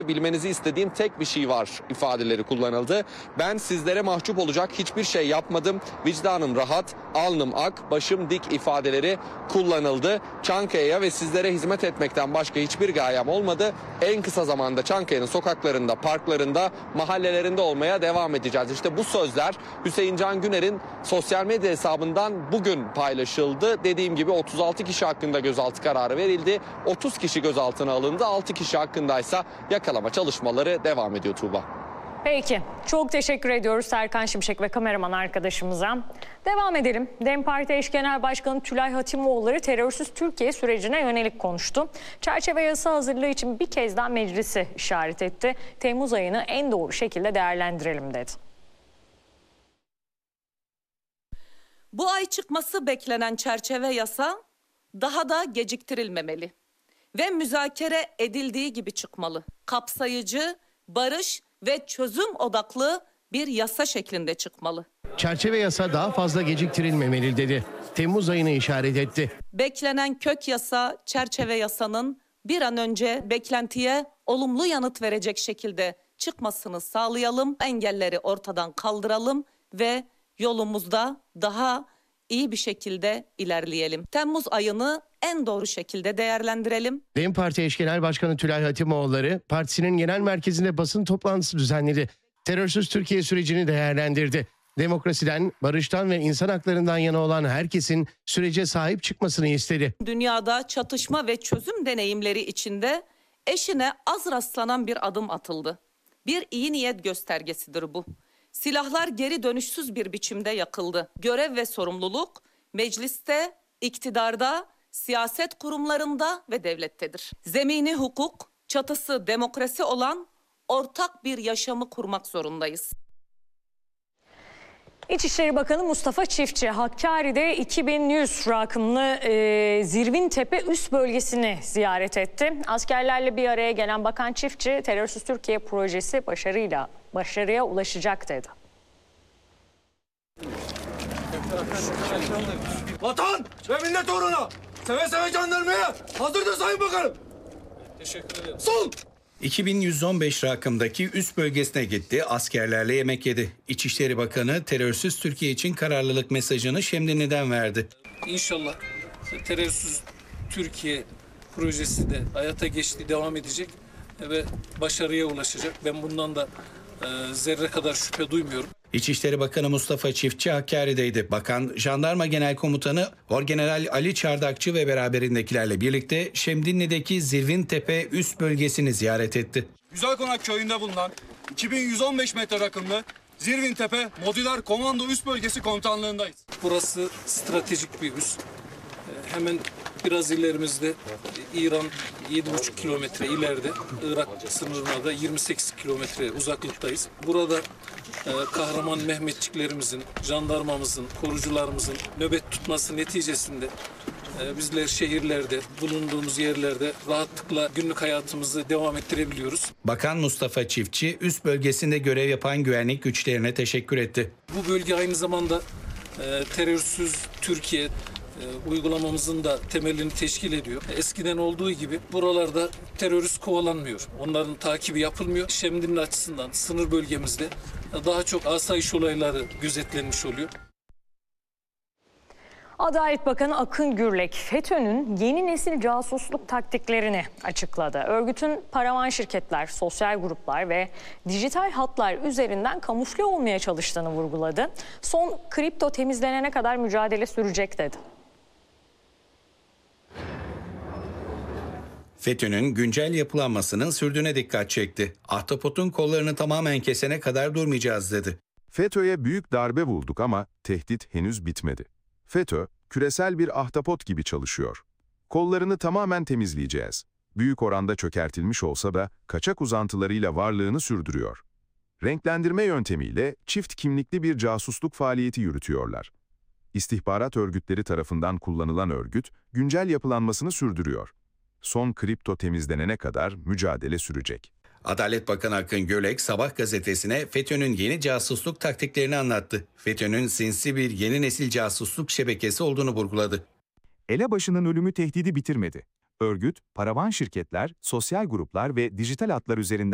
Bilmenizi istediğim tek bir şey var ifadeleri kullanıldı. Ben sizlere mahcup olacak hiçbir şey yapmadım. Vicdanım rahat, alnım ak, başım dik ifadeleri kullanıldı. Çankaya'ya ve sizlere hizmet etmekten başka hiçbir gayem olmadı. En kısa zamanda Çankaya'nın sokaklarında, parklarında, mahallelerinde olmaya devam edeceğiz. İşte bu sözler Hüseyin Can Güner'in sosyal medya hesabından bugün paylaşıldı. Dediğim gibi 36 kişi hakkında gözaltı kararı verildi. 30 kişi gözaltına alındı. 6 kişi hakkındaysa yakalama çalışmaları devam ediyor Tuğba. Peki. Çok teşekkür ediyoruz Serkan Şimşek ve kameraman arkadaşımıza. Devam edelim. DEM Parti Eş Genel Başkanı Tülay Hatimoğulları terörsüz Türkiye sürecine yönelik konuştu. Çerçeve yasa hazırlığı için bir kez daha meclisi işaret etti. Temmuz ayını en doğru şekilde değerlendirelim dedi. Bu ay çıkması beklenen çerçeve yasa daha da geciktirilmemeli ve müzakere edildiği gibi çıkmalı. Kapsayıcı, barış ve çözüm odaklı bir yasa şeklinde çıkmalı. Çerçeve yasa daha fazla geciktirilmemeli dedi. Temmuz ayını işaret etti. Beklenen kök yasa, çerçeve yasanın bir an önce beklentiye olumlu yanıt verecek şekilde çıkmasını sağlayalım. Engelleri ortadan kaldıralım ve yolumuzda daha iyi bir şekilde ilerleyelim. Temmuz ayını en doğru şekilde değerlendirelim. DEM Parti Eş Genel Başkanı Tülay Hatimoğulları partisinin genel merkezinde basın toplantısı düzenledi. Terörsüz Türkiye sürecini değerlendirdi. Demokrasiden, barıştan ve insan haklarından yana olan herkesin sürece sahip çıkmasını istedi. Dünyada çatışma ve çözüm deneyimleri içinde eşine az rastlanan bir adım atıldı. Bir iyi niyet göstergesidir bu. Silahlar geri dönüşsüz bir biçimde yakıldı. Görev ve sorumluluk mecliste, iktidarda, siyaset kurumlarında ve devlettedir. Zemini hukuk, çatısı demokrasi olan ortak bir yaşamı kurmak zorundayız. İçişleri Bakanı Mustafa Çiftçi, Hakkari'de 2100 rakımlı Zirvintepe üst bölgesini ziyaret etti. Askerlerle bir araya gelen Bakan Çiftçi, terörsüz Türkiye projesi başarıya ulaşacak dedi. Vatan ve millet uğruna seve seve can vermeye hazırdır Sayın Bakanım. Teşekkür ederim. Sol! 2115 rakımdaki üst bölgesine gitti, askerlerle yemek yedi. İçişleri Bakanı terörsüz Türkiye için kararlılık mesajını Şemdinli'den verdi. İnşallah terörsüz Türkiye projesi de hayata geçtiği devam edecek ve başarıya ulaşacak. Ben bundan da zerre kadar şüphe duymuyorum. İçişleri Bakanı Mustafa Çiftçi Hakkari'deydi. Bakan, Jandarma Genel Komutanı Orgeneral Ali Çardakçı ve beraberindekilerle birlikte Şemdinli'deki Zirvintepe üst bölgesini ziyaret etti. Güzelkonak köyünde bulunan 2115 metre rakımlı Zirvintepe Modüler Komando Üst Bölgesi Komutanlığındayız. Burası stratejik bir üs. Hemen biraz ilerimizde İran 7,5 kilometre ileride, Irak sınırına da 28 kilometre uzaklıktayız. Burada kahraman Mehmetçiklerimizin, jandarmamızın, korucularımızın nöbet tutması neticesinde bizler şehirlerde, bulunduğumuz yerlerde rahatlıkla günlük hayatımızı devam ettirebiliyoruz. Bakan Mustafa Çiftçi üst bölgesinde görev yapan güvenlik güçlerine teşekkür etti. Bu bölge aynı zamanda terörsüz Türkiye uygulamamızın da temelini teşkil ediyor. Eskiden olduğu gibi buralarda terörist kovalanmıyor. Onların takibi yapılmıyor. Şemdinli açısından sınır bölgemizde daha çok asayiş olayları gözetlenmiş oluyor. Adalet Bakanı Akın Gürlek, FETÖ'nün yeni nesil casusluk taktiklerini açıkladı. Örgütün paravan şirketler, sosyal gruplar ve dijital hatlar üzerinden kamufle olmaya çalıştığını vurguladı. Son kripto temizlenene kadar mücadele sürecek dedi. FETÖ'nün güncel yapılanmasının sürdüğüne dikkat çekti. Ahtapotun kollarını tamamen kesene kadar durmayacağız dedi. FETÖ'ye büyük darbe bulduk ama tehdit henüz bitmedi. FETÖ, küresel bir ahtapot gibi çalışıyor. Kollarını tamamen temizleyeceğiz. Büyük oranda çökertilmiş olsa da kaçak uzantılarıyla varlığını sürdürüyor. Renklendirme yöntemiyle çift kimlikli bir casusluk faaliyeti yürütüyorlar. İstihbarat örgütleri tarafından kullanılan örgüt, güncel yapılanmasını sürdürüyor. Son kripto temizlenene kadar mücadele sürecek. Adalet Bakanı Akın Gürlek Sabah gazetesine FETÖ'nün yeni casusluk taktiklerini anlattı. FETÖ'nün sinsi bir yeni nesil casusluk şebekesi olduğunu vurguladı. Elebaşı'nın ölümü tehdidi bitirmedi. Örgüt, paravan şirketler, sosyal gruplar ve dijital hatlar üzerinden